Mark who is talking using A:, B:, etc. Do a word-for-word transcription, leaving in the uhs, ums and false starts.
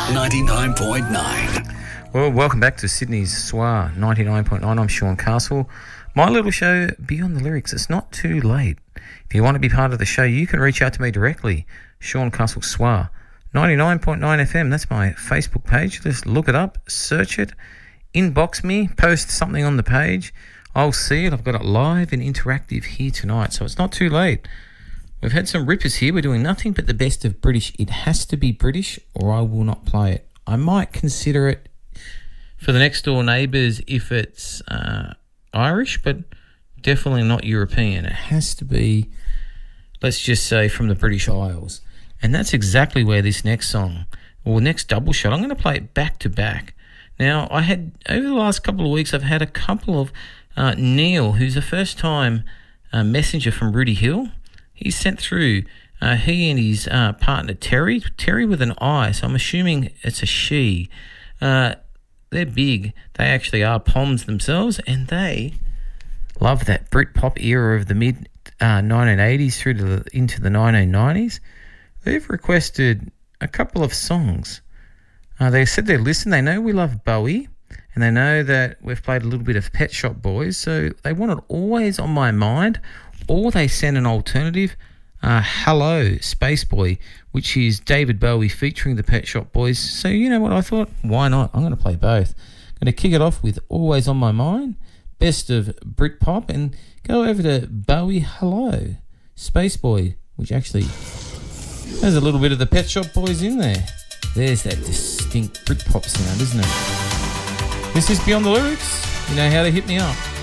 A: ninety-nine point nine.
B: Well, welcome back to Sydney's S W A ninety-nine point nine. I'm Sean Castle. My little show, Beyond the Lyrics. It's not too late. If you want to be part of the show, you can reach out to me directly. Sean Castle S W A ninety-nine point nine F M. That's my Facebook page. Just look it up, search it, inbox me, post something on the page. I'll see it. I've got it live and interactive here tonight, so it's not too late. We've had some rippers here. We're doing nothing but the best of British. It has to be British or I will not play it. I might consider it for the next door neighbours if it's uh, Irish, but definitely not European. It has to be, let's just say, from the British Isles. And that's exactly where this next song, or next double shot, I'm going to play it back to back. Now, I had, over the last couple of weeks, I've had a couple of, uh, Neil, who's a first time uh, messenger from Rudy Hill. He sent through, uh, he and his uh, partner Terry, Terry with an I, so I'm assuming it's a she. Uh, they're big. They actually are Poms themselves, and they love that Britpop era of the mid uh, nineteen eighties through to the, into the nineteen nineties. They've requested a couple of songs. Uh, they said they listen. They know we love Bowie, and they know that we've played a little bit of Pet Shop Boys, so they want it Always on My Mind. Or they send an alternative, uh, Hello, Space Boy, which is David Bowie featuring the Pet Shop Boys. So you know what I thought? Why not? I'm going to play both. I'm going to kick it off with Always on My Mind, best of Britpop, and go over to Bowie, Hello, Space Boy, which actually has a little bit of the Pet Shop Boys in there. There's that distinct Britpop sound, isn't it? This is Beyond the Lyrics. You know how to hit me up.